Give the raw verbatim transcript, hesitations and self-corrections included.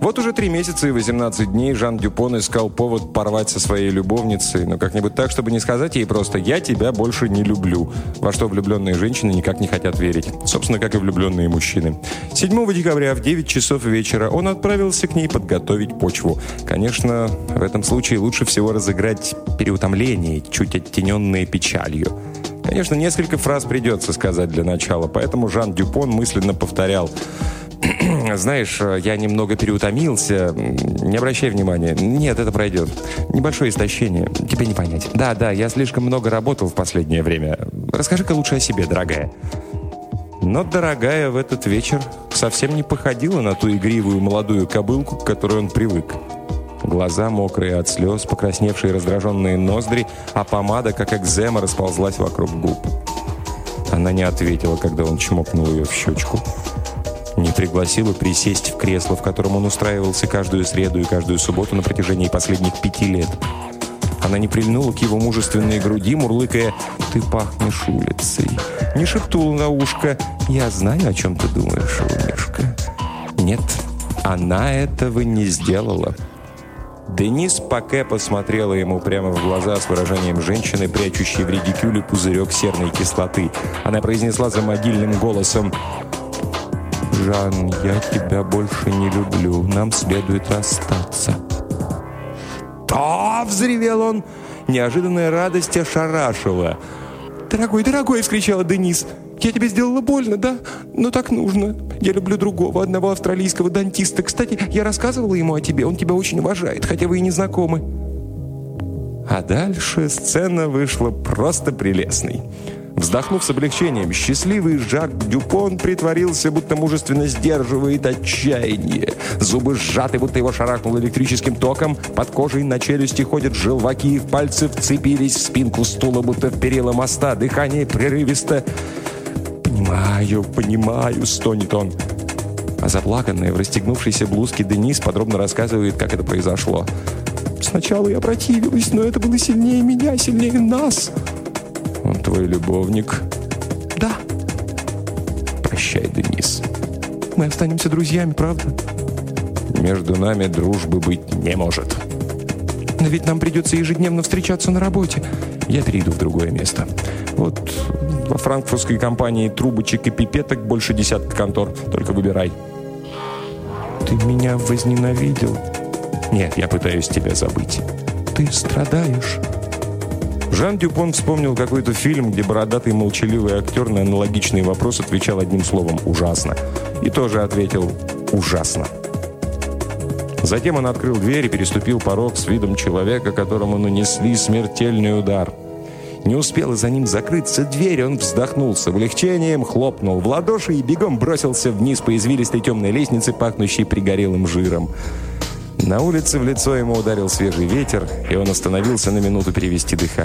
Вот уже три месяца и восемнадцать дней Жан Дюпон искал повод порвать со своей любовницей, но как-нибудь так, чтобы не сказать ей просто «я тебя больше не люблю», во что влюбленные женщины никак не хотят верить. Собственно, как и влюбленные мужчины. седьмого декабря в девять часов вечера он отправился к ней подготовить почву. Конечно, в этом случае лучше всего разыграть переутомление, чуть оттененное печалью. Конечно, несколько фраз придется сказать для начала, поэтому Жан Дюпон мысленно повторял: «Знаешь, я немного переутомился. Не обращай внимания. Нет, это пройдет. Небольшое истощение. Тебе не понять. Да, да, я слишком много работал в последнее время. Расскажи-ка лучше о себе, дорогая». Но дорогая в этот вечер совсем не походила на ту игривую молодую кобылку, к которой он привык. Глаза мокрые от слез, покрасневшие раздраженные ноздри, а помада, как экзема, расползлась вокруг губ. Она не ответила, когда он чмокнул ее в щечку. Не пригласила присесть в кресло, в котором он устраивался каждую среду и каждую субботу на протяжении последних пяти лет. Она не прильнула к его мужественной груди, мурлыкая: «Ты пахнешь улицей». Не шепнула на ушко: «Я знаю, о чем ты думаешь, Мишка». Нет, она этого не сделала. Денис Паке посмотрела ему прямо в глаза с выражением женщины, прячущей в редикюле пузырек серной кислоты. Она произнесла за могильным голосом: «Жан, я тебя больше не люблю. Нам следует расстаться». «Да!» — взревел он. Неожиданная радость ошарашила. «Дорогой, дорогой!» — вскричала Денис. «Я тебе сделала больно, да? Но так нужно. Я люблю другого, одного австралийского дантиста. Кстати, я рассказывала ему о тебе. Он тебя очень уважает, хотя вы и не знакомы». А дальше сцена вышла просто прелестной. Вздохнув с облегчением, счастливый Жак Дюпон притворился, будто мужественно сдерживает отчаяние. Зубы сжаты, будто его шарахнуло электрическим током. Под кожей на челюсти ходят желваки, в пальцы вцепились в спинку стула, будто в перила моста. Дыхание прерывисто. «Понимаю, понимаю», — стонет он. А заплаканная в расстегнувшейся блузке Денис подробно рассказывает, как это произошло. «Сначала я противилась, но это было сильнее меня, сильнее нас». «Он твой любовник?» «Да». «Прощай, Денис». «Мы останемся друзьями, правда?» «Между нами дружбы быть не может». «Но ведь нам придется ежедневно встречаться на работе». «Я перейду в другое место. Вот во франкфуртской компании трубочек и пипеток больше десятка контор. Только выбирай». «Ты меня возненавидел?» «Нет, я пытаюсь тебя забыть». «Ты страдаешь?» Жан Дюпон вспомнил какой-то фильм, где бородатый молчаливый актер на аналогичный вопрос отвечал одним словом: «ужасно». И тоже ответил: «ужасно». Затем он открыл дверь и переступил порог с видом человека, которому нанесли смертельный удар. Не успела за ним закрыться дверь, он вздохнул с облегчением, хлопнул в ладоши и бегом бросился вниз по извилистой темной лестнице, пахнущей пригорелым жиром. На улице в лицо ему ударил свежий ветер, и он остановился на минуту перевести дыхание.